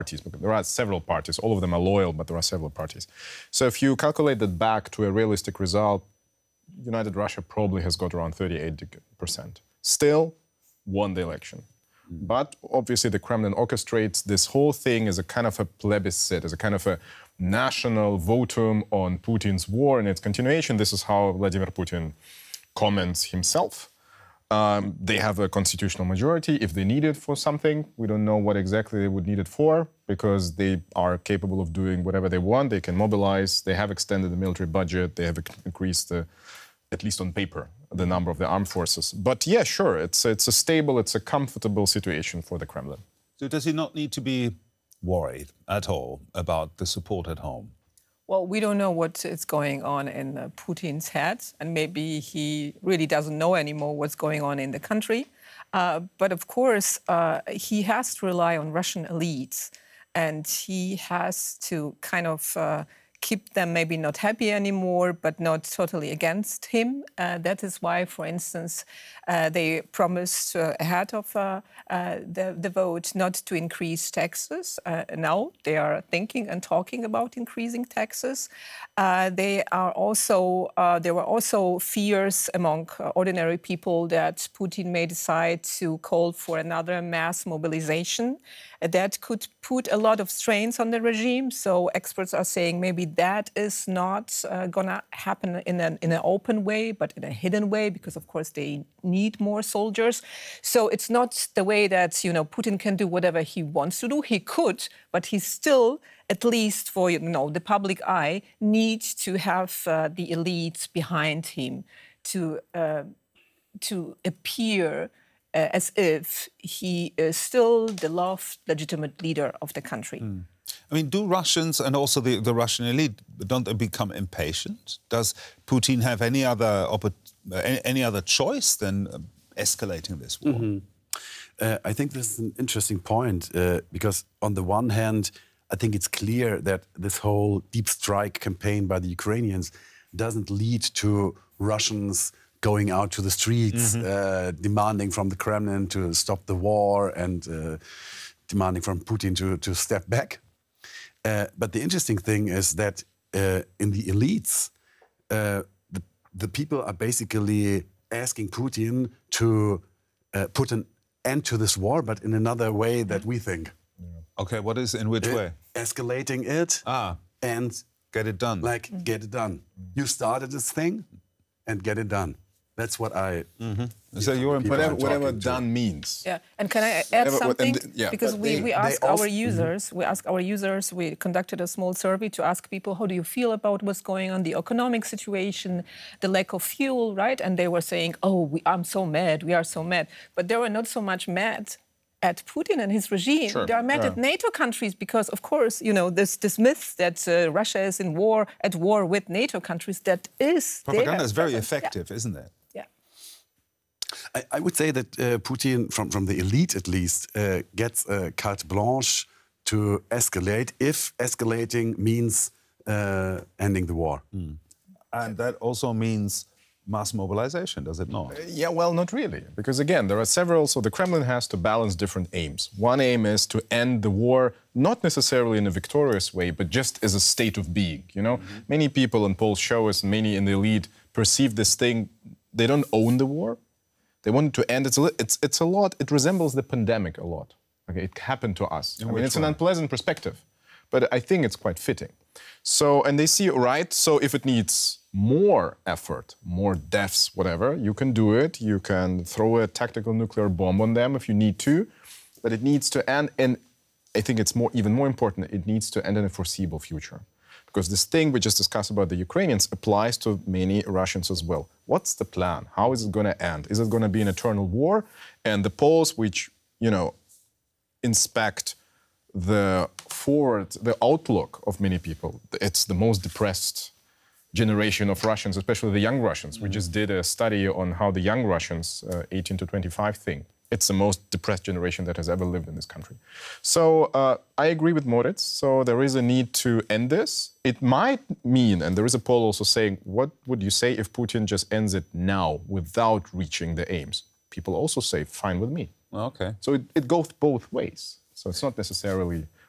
There are several parties. All of them are loyal, but there are several parties. So if you calculate that back to a realistic result, United Russia probably has got around 38%. Still won the election. But obviously the Kremlin orchestrates this whole thing as a kind of a plebiscite, as a kind of a national votum on Putin's war and its continuation. This is how Vladimir Putin comments himself. They have a constitutional majority if they need it for something. We don't know what exactly they would need it for, because they are capable of doing whatever they want. They can mobilize. They have extended the military budget. They have increased, at least on paper, the number of the armed forces. But yeah, sure, it's a stable, it's a comfortable situation for the Kremlin. So does he not need to be worried at all about the support at home? Well, we don't know what is going on in Putin's head, and maybe he really doesn't know anymore what's going on in the country. But of course, he has to rely on Russian elites, and he has to kind of keep them maybe not happy anymore, but not totally against him. That is why, for instance, they promised ahead of the vote not to increase taxes. Now they are thinking and talking about increasing taxes. There were also fears among ordinary people that Putin may decide to call for another mass mobilization. That could put a lot of strains on the regime. So experts are saying maybe that is not going to happen in an open way, but in a hidden way, because of course they need more soldiers. So it's not the way that, Putin can do whatever he wants to do. He could, but he still, at least for, the public eye, needs to have the elites behind him to appear as if he is still the loved, legitimate leader of the country. I mean, do Russians and also the Russian elite, don't they become impatient? Does Putin have any other choice than escalating this war? I think this is an interesting point, because on the one hand, I think it's clear that this whole deep strike campaign by the Ukrainians doesn't lead to Russians going out to the streets, demanding from the Kremlin to stop the war and demanding from Putin to step back. But the interesting thing is that in the elites, the people are basically asking Putin to put an end to this war, but in another way that we think. Okay, what is, in which way? Escalating it and get it done. Get it done. You started this thing and get it done. That's what I... So you're whatever done means. Yeah, and can I add something? Because we ask our users, we conducted a small survey to ask people, how do you feel about what's going on, the economic situation, the lack of fuel, right? And they were saying, I'm so mad, we are so mad. But they were not so much mad at Putin and his regime. Sure. They are mad at NATO countries because, of course, this myth that Russia is at war with NATO countries, that is... Propaganda is very effective, isn't it? I would say that Putin, from the elite at least, gets carte blanche to escalate if escalating means ending the war. And that also means mass mobilization, does it not? Yeah, well, not really. Because again, there are several, so the Kremlin has to balance different aims. One aim is to end the war, not necessarily in a victorious way, but just as a state of being, Many people in polls show us, many in the elite perceive this thing, they don't own the war. They want it to end. It's a lot. It resembles the pandemic a lot. Okay, it happened to us. It's an unpleasant perspective, but I think it's quite fitting. So, and they see, right, so if it needs more effort, more deaths, whatever, you can do it. You can throw a tactical nuclear bomb on them if you need to, but it needs to end, and I think it's even more important, it needs to end in a foreseeable future. Because this thing we just discussed about the Ukrainians applies to many Russians as well. What's the plan? How is it going to end? Is it going to be an eternal war? And the polls which, inspect the outlook of many people, it's the most depressed generation of Russians, especially the young Russians. We just did a study on how the young Russians, 18 to 25, think. It's the most depressed generation that has ever lived in this country. So I agree with Moritz. So there is a need to end this. It might mean, and there is a poll also saying, what would you say if Putin just ends it now without reaching the aims? People also say, fine with me. Okay. So it goes both ways. So it's not necessarily